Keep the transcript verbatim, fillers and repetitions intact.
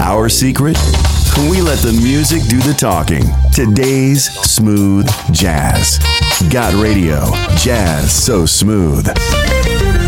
Our secret? We let the music do the talking. Today's smooth jazz. Got Radio. Jazz so smooth.